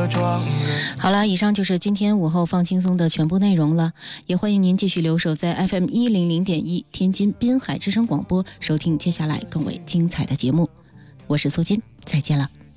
装人。 好了，以上就是今天午后放轻松的全部内容了，也欢迎您继续留守在 FM100.1天津滨海之声广播，收听接下来更为精彩的节目。我是苏金，再见了。